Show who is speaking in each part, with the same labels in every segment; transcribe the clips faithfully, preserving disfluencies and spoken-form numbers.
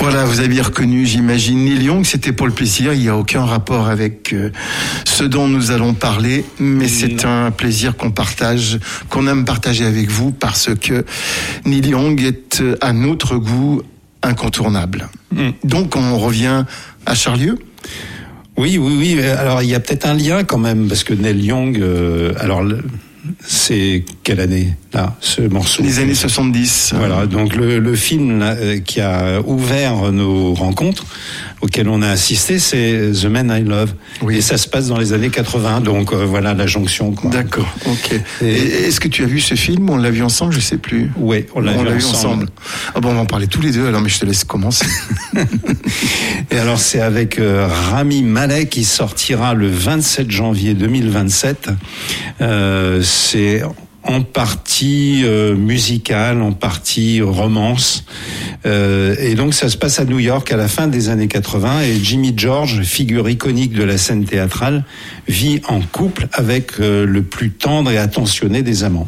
Speaker 1: Voilà, vous aviez reconnu, j'imagine, Neil Young, c'était pour le plaisir, il n'y a aucun rapport avec euh, ce dont nous allons parler, mais c'est un plaisir qu'on partage, qu'on aime partager avec vous, parce que Neil Young est, à notre goût, incontournable. Mm. Donc on revient à Charlieu.
Speaker 2: Oui, oui, oui. Alors il y a peut-être un lien quand même, parce que Neil Young, euh, alors c'est quelle année là, ce morceau?
Speaker 1: Les années soixante-dix.
Speaker 2: Voilà, donc le, le film là, qui a ouvert nos rencontres, auquel on a assisté, c'est The Man I Love. Oui. Et ça se passe dans les années quatre-vingts, donc euh, voilà la jonction, quoi.
Speaker 1: D'accord, ok. Et, et est-ce que tu as vu ce film? On l'a vu ensemble, je sais plus.
Speaker 2: Oui, on l'a, on vu, l'a vu ensemble. ensemble.
Speaker 1: Ah bon, on va en parler tous les deux, alors mais je te laisse commencer.
Speaker 2: Et alors c'est avec euh, Rami Malek qui sortira le vingt-sept janvier deux mille vingt-sept. Euh, c'est en partie euh, musicale, en partie romance. Euh, et donc ça se passe à New York à la fin des années quatre-vingts, et Jimmy George, figure iconique de la scène théâtrale, vit en couple avec euh, le plus tendre et attentionné des amants.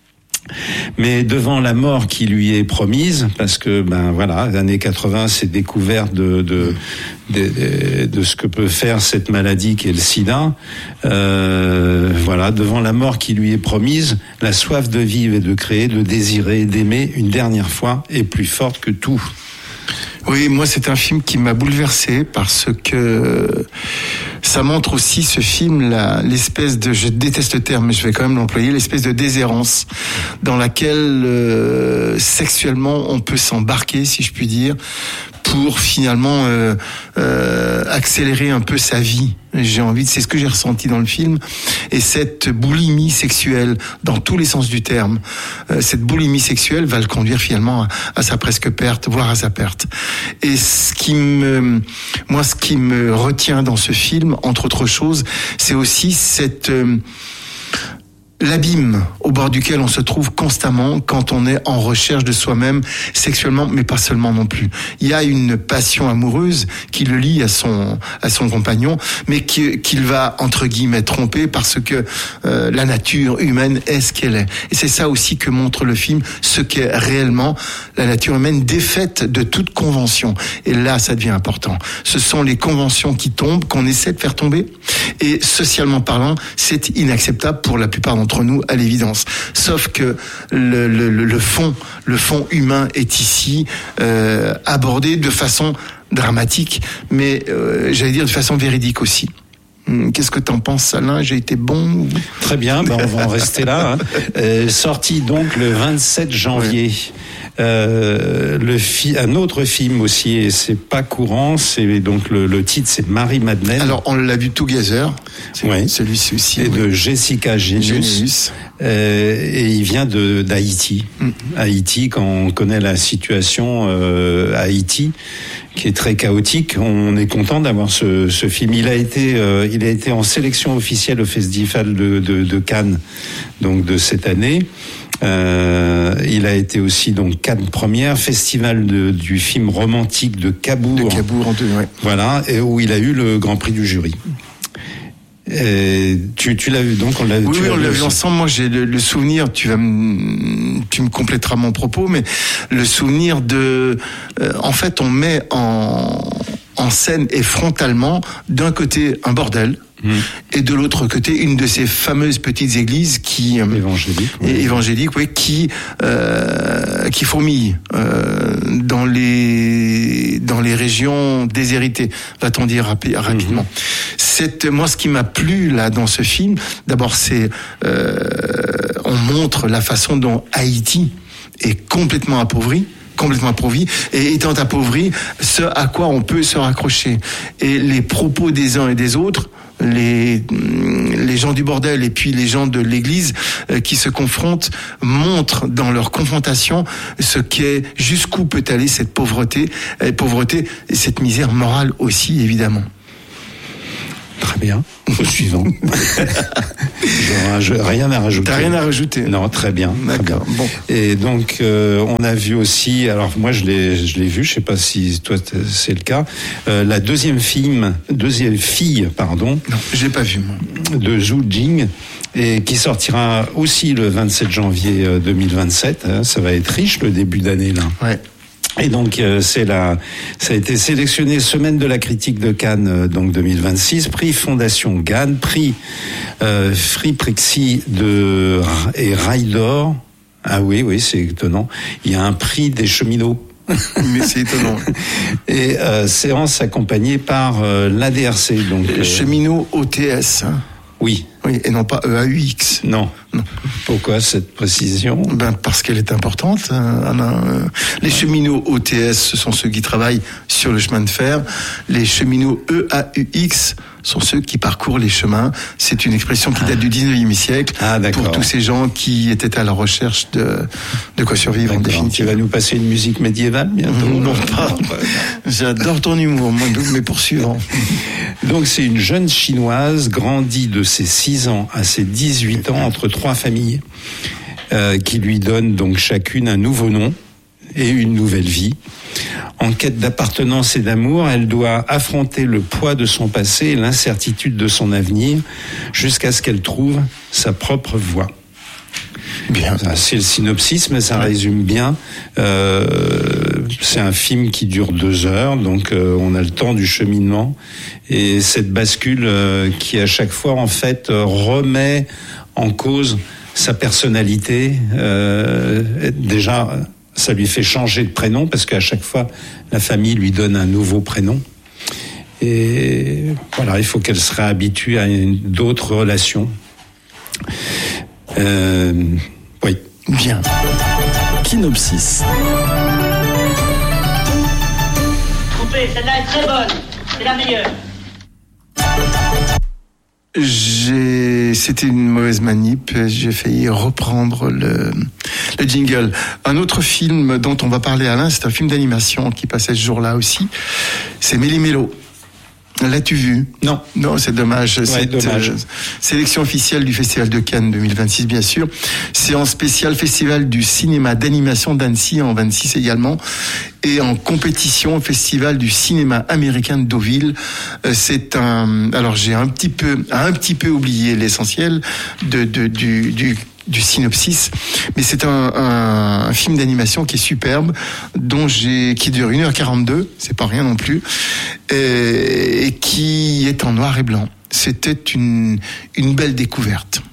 Speaker 2: Mais devant la mort qui lui est promise, parce que ben voilà, les années quatre-vingts, c'est découvert de de, de de ce que peut faire cette maladie qui est le sida. Euh, voilà, devant la mort qui lui est promise, la soif de vivre et de créer, de désirer, d'aimer une dernière fois est plus forte que tout.
Speaker 1: Oui, moi c'est un film qui m'a bouleversé parce que ça montre aussi, ce film, là, l'espèce de, je déteste le terme, mais je vais quand même l'employer, l'espèce de déshérence dans laquelle euh, sexuellement on peut s'embarquer, si je puis dire, pour finalement euh, euh, accélérer un peu sa vie. J'ai envie de, c'est ce que j'ai ressenti dans le film, et cette boulimie sexuelle dans tous les sens du terme, euh, cette boulimie sexuelle va le conduire finalement à, à sa presque perte, voire à sa perte. Et ce qui me, moi, ce qui me retient dans ce film, entre autres choses, c'est aussi cette euh, l'abîme au bord duquel on se trouve constamment quand on est en recherche de soi-même sexuellement, mais pas seulement non plus. Il y a une passion amoureuse qui le lie à son à son compagnon, mais qui, qu'il va entre guillemets tromper parce que euh, la nature humaine est ce qu'elle est. Et c'est ça aussi que montre le film, ce qu'est réellement la nature humaine défaite de toute convention. Et là, ça devient important. Ce sont les conventions qui tombent, qu'on essaie de faire tomber. Et socialement parlant, c'est inacceptable pour la plupart d'entre nous, à l'évidence. Sauf que le, le, le fond, le fond humain est ici euh, abordé de façon dramatique, mais euh, j'allais dire de façon véridique aussi. Qu'est-ce que t'en penses, Alain? J'ai été bon ou...
Speaker 2: Très bien, ben on va en rester là. Hein. Euh, sorti donc le vingt-sept janvier. Ouais. Euh, le fi- un autre film aussi, et c'est pas courant, c'est donc le, le titre, c'est Marie-Madeleine.
Speaker 1: Alors on l'a vu Together, c'est
Speaker 2: oui.
Speaker 1: celui-ci aussi.
Speaker 2: Et
Speaker 1: oui.
Speaker 2: de Jessica Genius. Euh, et il vient de d'Haïti. Mm. Haïti, quand on connaît la situation euh, à Haïti, qui est très chaotique, on est content d'avoir ce, ce film. Il a été, euh, il a été en sélection officielle au Festival de, de, de Cannes, donc de cette année. Euh, il a été aussi donc Cannes Première, festival de, du film romantique de Cabourg.
Speaker 1: De Cabourg en deux, ouais.
Speaker 2: Voilà, et où il a eu le Grand Prix du jury. Et tu, tu l'as vu, donc on l'a vu.
Speaker 1: Oui, oui, on l'a vu
Speaker 2: aussi.
Speaker 1: ensemble. Moi, j'ai le, le souvenir. Tu vas me, tu me compléteras mon propos, mais le souvenir de, euh, en fait, on met en, en scène et frontalement d'un côté un bordel. Mmh. Et de l'autre côté, une de ces fameuses petites églises qui
Speaker 2: évangéliques,
Speaker 1: oui. évangéliques, oui, qui euh, qui fourmillent euh, dans les dans les régions déshéritées, va-t-on dire rapi- rapidement. Mmh. C'est moi ce qui m'a plu là dans ce film. D'abord, c'est euh, on montre la façon dont Haïti est complètement appauvrie. complètement appauvri, et étant appauvri, ce à quoi on peut se raccrocher. Et les propos des uns et des autres, les les gens du bordel et puis les gens de l'église euh, qui se confrontent, montrent dans leur confrontation ce qu'est, jusqu'où peut aller cette pauvreté, euh, pauvreté et cette misère morale aussi, évidemment.
Speaker 2: Très bien. Au suivant. Je, rien à rajouter.
Speaker 1: T'as rien à rajouter.
Speaker 2: Non, très bien.
Speaker 1: D'accord.
Speaker 2: Très bien.
Speaker 1: Bon.
Speaker 2: Et donc, euh, on a vu aussi. Alors moi, je l'ai, je l'ai vu. Je sais pas si toi c'est le cas. Euh, la deuxième film, deuxième fille, pardon.
Speaker 1: Non, j'ai pas vu moi.
Speaker 2: De Zhu Jing, et qui sortira aussi le vingt-sept janvier deux mille vingt-sept. Hein, ça va être riche le début d'année là.
Speaker 1: Ouais.
Speaker 2: Et donc euh, c'est la, ça a été sélectionné Semaine de la critique de Cannes euh, donc deux mille vingt-six, prix Fondation Cannes, prix euh, Free Prixi de et Rail d'Or. Ah oui oui c'est étonnant. Il y a un prix des cheminots.
Speaker 1: Mais c'est étonnant.
Speaker 2: Et euh, séance accompagnée par euh, l'A D R C donc euh,
Speaker 1: cheminot O T S. Hein.
Speaker 2: Oui.
Speaker 1: Oui, et non pas E A U X.
Speaker 2: Non. non. Pourquoi cette précision ?
Speaker 1: Ben parce qu'elle est importante. Hein. Les cheminots O T S, ce sont ceux qui travaillent sur le chemin de fer. Les cheminots E A U X sont ceux qui parcourent les chemins. C'est une expression qui date du dix-neuvième siècle
Speaker 2: ah,
Speaker 1: pour tous ces gens qui étaient à la recherche de, de quoi survivre d'accord. en définitive.
Speaker 2: Tu vas nous passer une musique médiévale bientôt ?
Speaker 1: Non, pas. J'adore ton humour, moi, mais poursuivant.
Speaker 2: Donc c'est une jeune chinoise grandie de ses six ans à ses dix-huit ans entre trois familles euh, qui lui donnent donc chacune un nouveau nom et une nouvelle vie. En quête d'appartenance et d'amour, elle doit affronter le poids de son passé et l'incertitude de son avenir jusqu'à ce qu'elle trouve sa propre voie. Bien. C'est le synopsis, mais ça résume bien. Euh, c'est un film qui dure deux heures, donc euh, on a le temps du cheminement et cette bascule euh, qui à chaque fois en fait euh, remet en cause sa personnalité. Euh, déjà, ça lui fait changer de prénom parce qu'à chaque fois la famille lui donne un nouveau prénom. Et voilà, il faut qu'elle se réhabitue à une, d'autres relations. Euh, oui.
Speaker 1: Bien.
Speaker 3: Kinopsis.
Speaker 4: Coupez, celle-là est très bonne. C'est la meilleure.
Speaker 1: J'ai, c'était une mauvaise manip. J'ai failli reprendre le, le jingle. Un autre film dont on va parler, Alain, c'est un film d'animation qui passait ce jour-là aussi. C'est Méli-Mélo. L'as-tu vu ?
Speaker 2: Non.
Speaker 1: Non, c'est dommage.
Speaker 2: Ouais,
Speaker 1: c'est
Speaker 2: dommage.
Speaker 1: Euh, sélection officielle du Festival de Cannes deux mille vingt-six, bien sûr. Séance spéciale Festival du cinéma d'animation d'Annecy en vingt-six également. Et en compétition au Festival du cinéma américain de Deauville. Euh, c'est un... Alors, j'ai un petit peu, un petit peu oublié l'essentiel de, de, du, du du synopsis, mais c'est un, un, un film d'animation qui est superbe, dont j'ai, qui dure une heure quarante-deux, c'est pas rien non plus, et, et qui est en noir et blanc. C'était une, une belle découverte.